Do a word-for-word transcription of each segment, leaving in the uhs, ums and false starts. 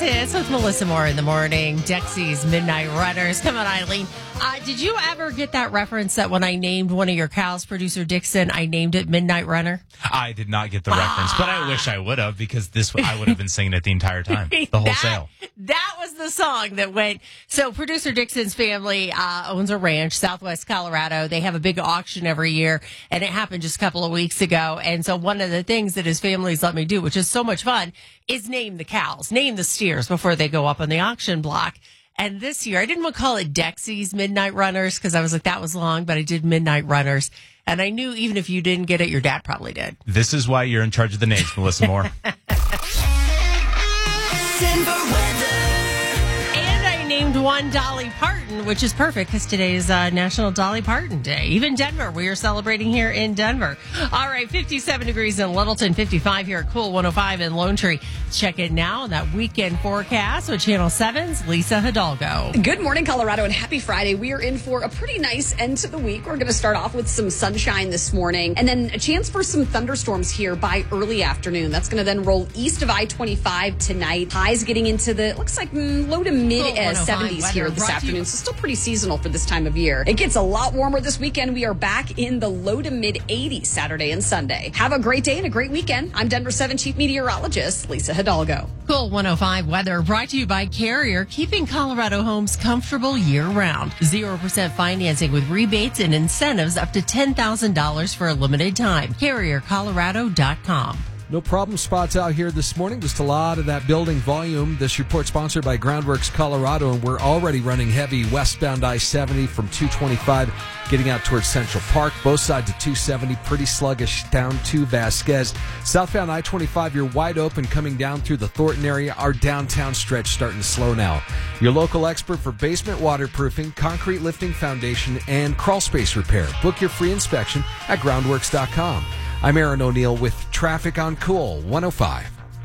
Hits with Melissa Moore in the morning. Dexy's Midnight Runners. Come on, Eileen. Uh, did you ever get that reference that when I named one of your cows, producer Dixon, I named it Midnight Runner? I did not get the ah. reference, but I wish I would have, because this I would have been singing it the entire time, the whole that, sale. That was the song that went. So producer Dixon's family uh, owns a ranch, Southwest Colorado. They have a big auction every year, and it happened just a couple of weeks ago. And so one of the things that his family's let me do, which is so much fun, is name the cows, name the steers before they go up on the auction block. And this year, I didn't want to call it Dexy's Midnight Runners because I was like, that was long, but I did Midnight Runners. And I knew even if you didn't get it, your dad probably did. This is why you're in charge of the names, Melissa Moore. Named one Dolly Parton, which is perfect because today is uh, National Dolly Parton Day. Even Denver, we are celebrating here in Denver. All right, fifty-seven degrees in Littleton, fifty-five here at Cool one oh five in Lone Tree. Check it now on that weekend forecast with Channel seven's Lisa Hidalgo. Good morning, Colorado, and happy Friday. We are in for a pretty nice end to the week. We're going to start off with some sunshine this morning and then a chance for some thunderstorms here by early afternoon. That's going to then roll east of I twenty-five tonight. Highs getting into the, looks like mm, low to mid cool seventies here this afternoon, so still pretty seasonal for this time of year. It gets a lot warmer this weekend. We are back in the low to mid eighties Saturday and Sunday. Have a great day and a great weekend. I'm Denver seven Chief Meteorologist Lisa Hidalgo. Cool one oh five weather brought to you by Carrier, keeping Colorado homes comfortable year-round. zero percent financing with rebates and incentives up to ten thousand dollars for a limited time. Carrier Colorado dot com. No problem spots out here this morning. Just a lot of that building volume. This report sponsored by Groundworks Colorado, and we're already running heavy westbound I seventy from two twenty-five, getting out towards Central Park. Both sides of two seventy, pretty sluggish down to Vasquez. Southbound I twenty-five, you're wide open coming down through the Thornton area. Our downtown stretch starting to slow now. Your local expert for basement waterproofing, concrete lifting foundation, and crawl space repair. Book your free inspection at groundworks dot com. I'm Aaron O'Neill with traffic on Cool one oh five.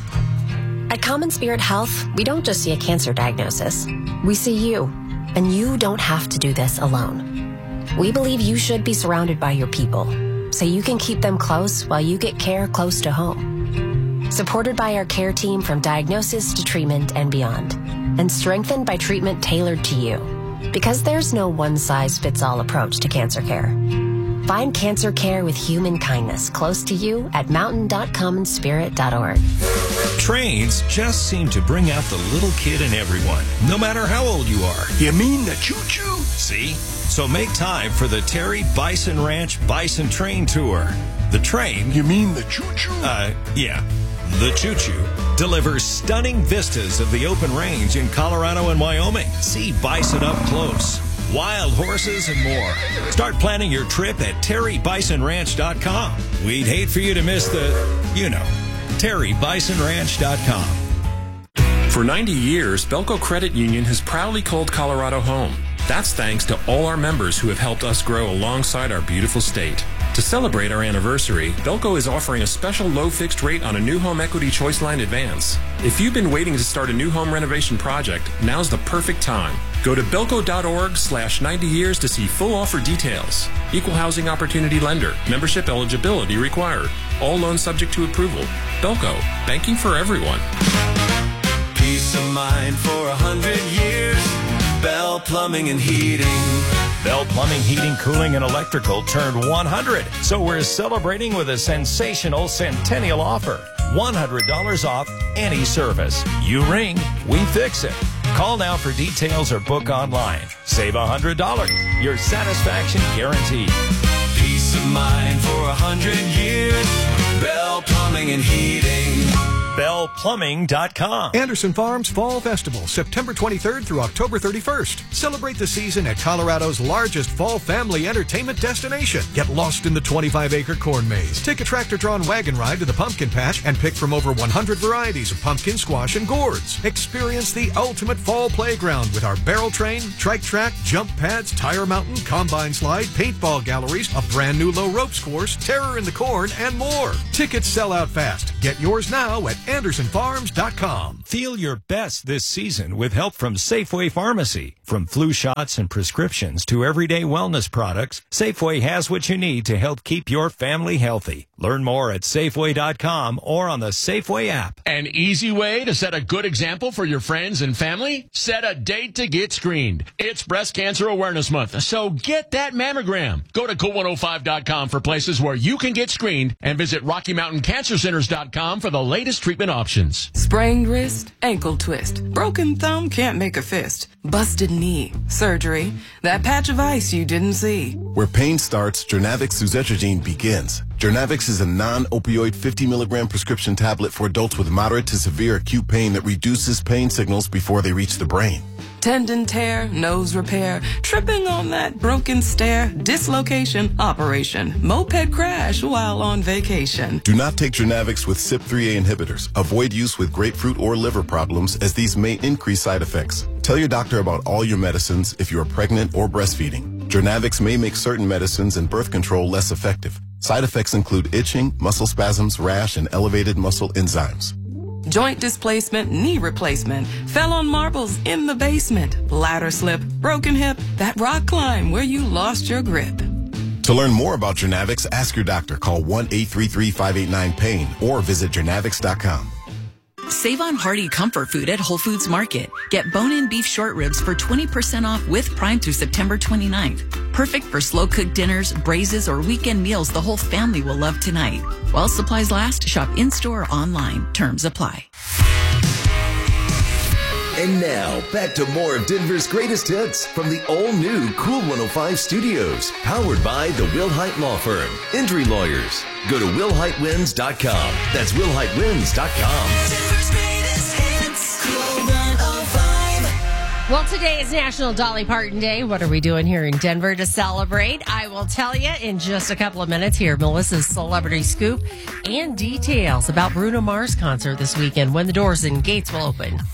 At Common Spirit Health, we don't just see a cancer diagnosis. We see you, and you don't have to do this alone. We believe you should be surrounded by your people, so you can keep them close while you get care close to home. Supported by our care team from diagnosis to treatment and beyond, and strengthened by treatment tailored to you. Because there's no one-size-fits-all approach to cancer care. Find cancer care with human kindness close to you at mountain dot common spirit dot org. Trains just seem to bring out the little kid in everyone, no matter how old you are. You mean the choo-choo? See? So make time for the Terry Bison Ranch Bison Train Tour. The train... You mean the choo-choo? Uh, yeah. The choo-choo delivers stunning vistas of the open range in Colorado and Wyoming. See bison up close. Wild horses, and more. Start planning your trip at terry bison ranch dot com. We'd hate for you to miss the, you know, terry bison ranch dot com. For ninety years, Belco Credit Union has proudly called Colorado home. That's thanks to all our members who have helped us grow alongside our beautiful state. To celebrate our anniversary, Belco is offering a special low fixed rate on a new home equity choice line advance. If you've been waiting to start a new home renovation project, now's the perfect time. Go to belco dot org slash ninety years to see full offer details. Equal housing opportunity lender. Membership eligibility required. All loans subject to approval. Belco. Banking for everyone. Peace of mind for a hundred years. Bell Plumbing and Heating. Bell Plumbing, Heating, Cooling, and Electrical turned one hundred. So we're celebrating with a sensational centennial offer. one hundred dollars off any service. You ring, we fix it. Call now for details or book online. Save one hundred dollars. Your satisfaction guaranteed. Peace of mind for a hundred years. Bell Plumbing and Heating. bell plumbing dot com. Anderson Farms Fall Festival, September twenty-third through October thirty-first. Celebrate the season at Colorado's largest fall family entertainment destination. Get lost in the twenty-five acre corn maze. Take a tractor-drawn wagon ride to the pumpkin patch and pick from over one hundred varieties of pumpkin, squash, and gourds. Experience the ultimate fall playground with our barrel train, trike track, jump pads, tire mountain, combine slide, paintball galleries, a brand new low ropes course, terror in the corn, and more. Tickets sell out fast. Get yours now at anderson farms dot com. Feel your best this season with help from Safeway Pharmacy. From flu shots and prescriptions to everyday wellness products, Safeway has what you need to help keep your family healthy. Learn more at Safeway dot com or on the Safeway app. An easy way to set a good example for your friends and family? Set a date to get screened. It's Breast Cancer Awareness Month, so get that mammogram. Go to cool one oh five dot com for places where you can get screened and visit rocky mountain cancer centers dot com for the latest treatment options. Sprained wrist, ankle twist, broken thumb can't make a fist, busted knee, surgery, that patch of ice you didn't see. Where pain starts, Jernavix suzetrigine begins. Jernavix is a non-opioid fifty milligram prescription tablet for adults with moderate to severe acute pain that reduces pain signals before they reach the brain. Tendon tear, nose repair, tripping on that broken stair, dislocation, operation, moped crash while on vacation. Do not take Jernavix with C Y P three A inhibitors. Avoid use with grapefruit or liver problems as these may increase side effects. Tell your doctor about all your medicines if you are pregnant or breastfeeding. Jernavix may make certain medicines and birth control less effective. Side effects include itching, muscle spasms, rash, and elevated muscle enzymes. Joint displacement, knee replacement, fell on marbles in the basement, ladder slip, broken hip, that rock climb where you lost your grip. To learn more about Jernavix, ask your doctor. Call one eight three three, five eight nine, pain or visit jernavix dot com. Save on hearty comfort food at Whole Foods Market. Get bone-in beef short ribs for twenty percent off with Prime through September twenty-ninth. Perfect for slow-cooked dinners, braises, or weekend meals the whole family will love tonight. While supplies last, shop in-store or online. Terms apply. And now, back to more of Denver's greatest hits from the all-new Cool one oh five Studios. Powered by the Wilhite Law Firm. Injury Lawyers. Go to will hite wins dot com. That's will hite wins dot com. Denver's greatest hits. Cool one oh five. Well, today is National Dolly Parton Day. What are we doing here in Denver to celebrate? I will tell you in just a couple of minutes here. Melissa's Celebrity Scoop and details about Bruno Mars concert this weekend when the doors and gates will open.